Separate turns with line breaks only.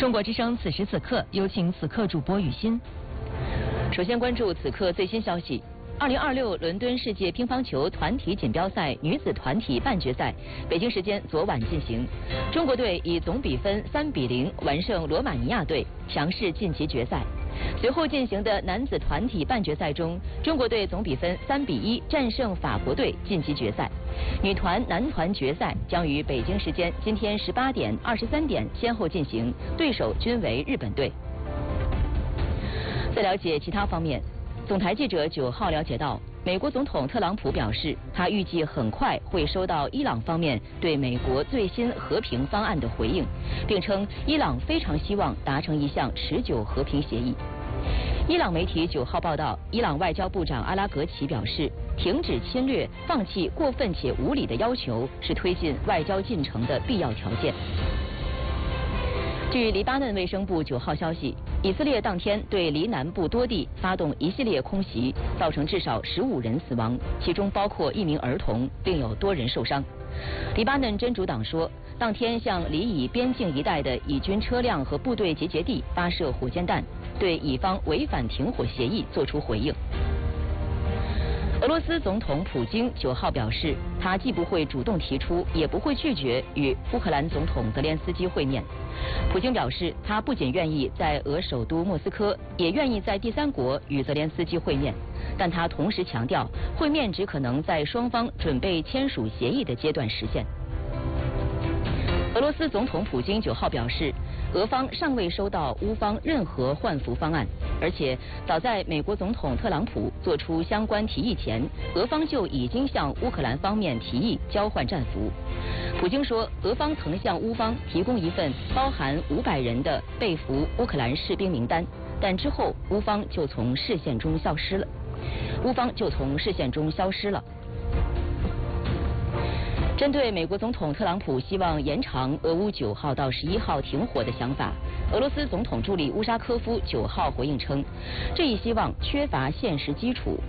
中国之声此时此刻，有请此刻主播雨欣。首先关注此刻最新消息。2026伦敦世界乒乓球团体锦标赛女子团体半决赛，北京时间昨晚进行。中国队以总比分3-0完胜罗马尼亚队，强势晋级决赛。随后进行的男子团体半决赛中，中国队总比分3-1战胜法国队，晋级决赛。女团、男团决赛将于北京时间今天18点、23点先后进行，对手均为日本队。在了解其他方面，总台记者9号了解到，美国总统特朗普表示，他预计很快会收到伊朗方面对美国最新和平方案的回应，并称伊朗非常希望达成一项持久和平协议。伊朗媒体9号报道，伊朗外交部长阿拉格齐表示，停止侵略、放弃过分且无理的要求是推进外交进程的必要条件。据黎巴嫩卫生部9号消息，以色列当天对黎南部多地发动一系列空袭，造成至少15人死亡，其中包括1名儿童，另有多人受伤。黎巴嫩真主党说，当天向黎以边境一带的以军车辆和部队集结地发射火箭弹，对以方违反停火协议作出回应。俄罗斯总统普京9号表示，他既不会主动提出，也不会拒绝与乌克兰总统泽连斯基会面。普京表示，他不仅愿意在俄首都莫斯科，也愿意在第三国与泽连斯基会面，但他同时强调，会面只可能在双方准备签署协议的阶段实现。俄罗斯总统普京9号表示，俄方尚未收到乌方任何换俘方案，而且早在美国总统特朗普做出相关提议前，俄方就已经向乌克兰方面提议交换战俘。普京说，俄方曾向乌方提供一份包含500人的被俘乌克兰士兵名单，但之后乌方就从视线中消失了。针对美国总统特朗普希望延长俄乌9号到11号停火的想法，俄罗斯总统助理乌沙科夫9号回应称，这一希望缺乏现实基础，